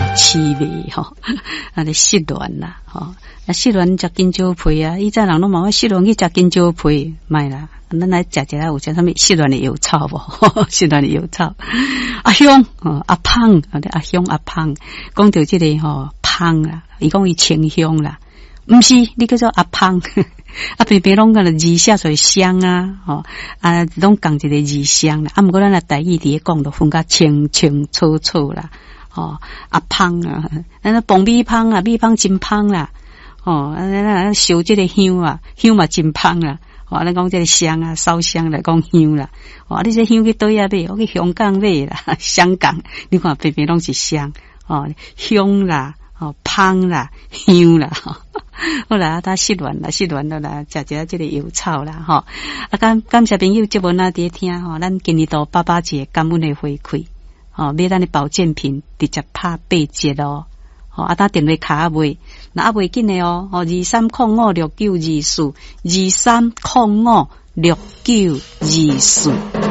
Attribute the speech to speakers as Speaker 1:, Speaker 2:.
Speaker 1: 气味吼，啊，咧湿卵啦，吼，啊，湿卵食金蕉皮啊，以前人拢嘛，湿卵去食金蕉皮，卖啦，咱来食一下有食啥物湿卵的药草无？湿卵的药草，阿香，阿芳，阿香阿芳，讲到这个吼芳啦，伊讲伊清香啦，毋是，你叫做阿芳。啊，偏偏拢个字写出来香啊，吼啊，拢讲一个字香啦。啊，毋过咱来台语伫讲都分甲清清楚楚啦，吼啊芳啊，咱爆米芳啊，米芳真芳啦，吼啊，咱烧这个香啊，香嘛真芳啦，吼咱讲这个香啊，烧香来讲香啦，吼你这香去倒呀买，我去香港买啦，香港你看偏偏拢是香，吼香啦。哦，芳啦，香啦，好啦，他湿软啦，湿软了啦，食一这个油草啦，吼。啊，感谢朋友节目那伫听吼，咱今年到88节感恩的回馈，吼，买咱的保健品直接拍8折哦，吼，啊，打电话卡买，那啊袂紧的哦，吼，23056924，23056924。